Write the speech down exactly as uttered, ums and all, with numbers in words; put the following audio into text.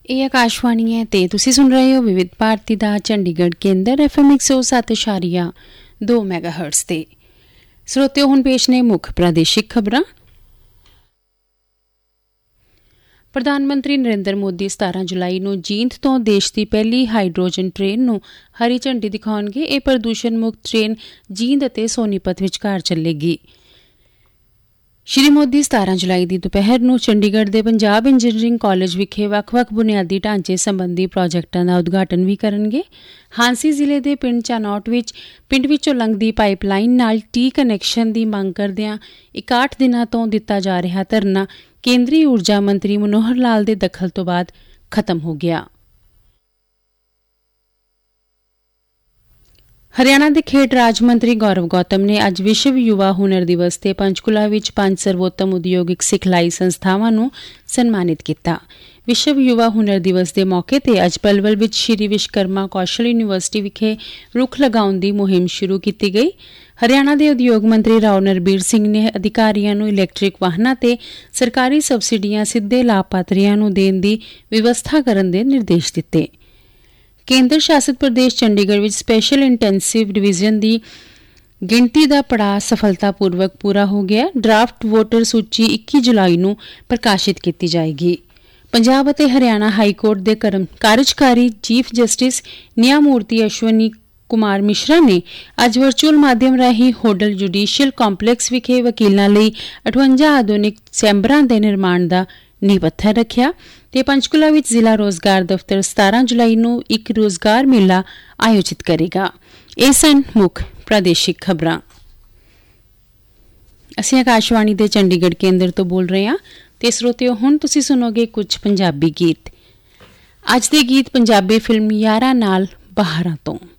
ਇਹ ਆਕਾਸ਼ਵਾਣੀ ਹੈ ਤੇ ਤੁਸੀਂ ਸੁਣ ਰਹੇ ਹੋ ਵਿਵਿਧ ਭਾਰਤੀ ਦਾ ਚੰਡੀਗੜ੍ਹ ਕੇਂਦਰ ਐਫ ਐਮ ਇੱਕ ਸੌ ਸੱਤ ਇਸ਼ਾਰੀਆ ਦੋ ਮੈਗਾਹਰਟਜ਼ ਤੇ। ਸਰੋਤਿਓ, ਹੁਣ ਪੇਸ਼ ਨੇ ਮੁੱਖ ਪ੍ਰਾਦੇਸ਼ਿਕ ਖਬਰਾਂ। ਪ੍ਰਧਾਨ ਮੰਤਰੀ ਨਰਿੰਦਰ ਮੋਦੀ ਸਤਾਰਾਂ ਜੁਲਾਈ ਨੂੰ ਜੀਂਦ ਤੋਂ ਦੇਸ਼ ਦੀ ਪਹਿਲੀ ਹਾਈਡਰੋਜਨ ਟ੍ਰੇਨ ਨੂੰ ਹਰੀ ਝੰਡੀ ਦਿਖਾਉਣਗੇ। ਇਹ ਪ੍ਰਦੂਸ਼ਣ ਮੁਕਤ ਟ੍ਰੇਨ ਜੀਂਦ ਅਤੇ ਸੋਨੀਪਤ ਵਿਚਕਾਰ ਚੱਲੇਗੀ। ਸ਼੍ਰੀ ਮੋਦੀ ਸਤਾਰਾਂ ਜੁਲਾਈ ਦੀ ਦੁਪਹਿਰ ਨੂੰ ਚੰਡੀਗੜ੍ਹ ਦੇ ਪੰਜਾਬ ਇੰਜੀਨੀਅਰਿੰਗ ਕਾਲਜ ਵਿਖੇ ਵੱਖ-ਵੱਖ ਬੁਨਿਆਦੀ ਢਾਂਚੇ ਸੰਬੰਧੀ ਪ੍ਰੋਜੈਕਟਾਂ ਦਾ ਉਦਘਾਟਨ ਵੀ ਕਰਨਗੇ। ਹਾਂਸੀ ਜ਼ਿਲ੍ਹੇ ਦੇ ਪਿੰਡ ਚਾਨੌਟ ਵਿੱਚ ਪਿੰਡ ਵਿੱਚੋਂ ਲੰਘਦੀ ਪਾਈਪਲਾਈਨ ਨਾਲ ਟੀ ਕਨੈਕਸ਼ਨ ਦੀ ਮੰਗ ਕਰਦਿਆਂ ਇਕਾਹਠ ਦਿਨਾਂ ਤੋਂ ਦਿੱਤਾ ਜਾ ਰਿਹਾ ਧਰਨਾ ਕੇਂਦਰੀ ਊਰਜਾ ਮੰਤਰੀ ਮਨੋਹਰ ਲਾਲ ਦੇ ਦਖਲ ਤੋਂ ਬਾਅਦ ਖਤਮ ਹੋ ਗਿਆ। ਹਰਿਆਣਾ ਦੇ ਖੇਡ ਰਾਜ ਮੰਤਰੀ ਗੌਰਵ ਗੌਤਮ ਨੇ ਅੱਜ ਵਿਸ਼ਵ ਯੁਵਾ ਹੁਨਰ ਦਿਵਸ ਤੇ ਪੰਚਕੂਲਾ ਵਿੱਚ ਪੰਜ ਸਰਵੋਤਮ ਉਦਯੋਗਿਕ ਸਿਖਲਾਈ ਸੰਸਥਾਵਾਂ ਨੂੰ ਸਨਮਾਨਿਤ ਕੀਤਾ। ਵਿਸ਼ਵ ਯੁਵਾ ਹੁਨਰ ਦਿਵਸ ਦੇ ਮੌਕੇ ਤੇ ਅੱਜ ਪਲਵਲ ਵਿੱਚ ਸ਼੍ਰੀ ਵਿਸ਼ਵਕਰਮਾ ਕੌਸ਼ਲ ਯੂਨੀਵਰਸਿਟੀ ਵਿਖੇ ਰੁੱਖ ਲਗਾਉਣ ਦੀ ਮੁਹਿੰਮ ਸ਼ੁਰੂ ਕੀਤੀ ਗਈ। ਹਰਿਆਣਾ ਦੇ ਉਦਯੋਗ ਮੰਤਰੀ ਰਾਓ ਨਰਬੀਰ ਸਿੰਘ ਨੇ ਅਧਿਕਾਰੀਆਂ ਨੂੰ ਇਲੈਕਟ੍ਰਿਕ ਵਾਹਨਾਂ ਤੇ ਸਰਕਾਰੀ ਸਬਸਿਡੀਆਂ ਸਿੱਧੇ ਲਾਭਪਾਤਰੀਆਂ ਨੂੰ ਦੇਣ ਦੀ ਵਿਵਸਥਾ ਕਰਨ ਦੇ ਨਿਰਦੇਸ਼ ਦਿੱਤੇ। ਕੇਂਦਰ ਸ਼ਾਸਿਤ ਪ੍ਰਦੇਸ਼ ਚੰਡੀਗੜ੍ਹ ਵਿੱਚ ਸਪੈਸ਼ਲ ਇੰਟੈਂਸਿਵ ਡਿਵੀਜ਼ਨ ਦੀ ਗਿਣਤੀ ਦਾ ਪੜਾਅ ਸਫਲਤਾਪੂਰਵਕ ਪੂਰਾ ਹੋ ਗਿਆ। ਡਰਾਫਟ ਵੋਟਰ ਸੂਚੀ ਇੱਕੀ ਜੁਲਾਈ ਨੂੰ ਪ੍ਰਕਾਸ਼ਿਤ ਕੀਤੀ ਜਾਏਗੀ। ਪੰਜਾਬ ਅਤੇ ਹਰਿਆਣਾ ਹਾਈ ਕੋਰਟ ਦੇ ਕਾਰਜਕਾਰੀ ਚੀਫ ਜਸਟਿਸ ਨਿਆਮੂਰਤੀ ਅਸ਼ਵਨੀ ਕੁਮਾਰ ਮਿਸ਼ਰਾ ਨੇ ਅੱਜ ਵਰਚੁਅਲ ਮਾਧਿਅਮ ਰਾਹੀਂ ਹੋਡਲ ਜੁਡੀਸ਼ੀਅਲ ਕੰਪਲੈਕਸ ਵਿਖੇ ਵਕੀਲਾਂ ਲਈ ਅਠਵੰਜਾ ਆਧੁਨਿਕ ਚੈਂਬਰਾਂ ਦੇ ਨਿਰਮਾਣ ਦਾ ਨੀਂਹ ਪੱਥਰ ਰੱਖਿਆ ਤੇ ਪੰਚਕੂਲਾ ਵਿੱਚ ਜ਼ਿਲ੍ਹਾ ਰੋਜ਼ਗਾਰ ਦਫ਼ਤਰ ਸਤਾਰਾਂ ਜੁਲਾਈ ਨੂੰ ਇੱਕ ਰੋਜ਼ਗਾਰ ਮੇਲਾ ਆਯੋਜਿਤ ਕਰੇਗਾ। ਇਹ ਸਨ ਮੁੱਖ ਪ੍ਰਾਦੇਸ਼ਿਕ ਖਬਰਾਂ। ਅਸੀਂ ਆਕਾਸ਼ਵਾਣੀ ਦੇ ਚੰਡੀਗੜ੍ਹ ਕੇਂਦਰ ਤੋਂ ਬੋਲ ਰਹੇ ਹਾਂ ਤੇ ਸਰੋਤਿਓ, ਹੁਣ ਤੁਸੀਂ ਸੁਣੋਗੇ ਕੁਝ ਪੰਜਾਬੀ ਗੀਤ। ਅੱਜ ਦੇ ਗੀਤ ਪੰਜਾਬੀ ਫਿਲਮ ਯਾਰਾਂ ਨਾਲ ਬਹਾਰਾਂ ਤੋਂ।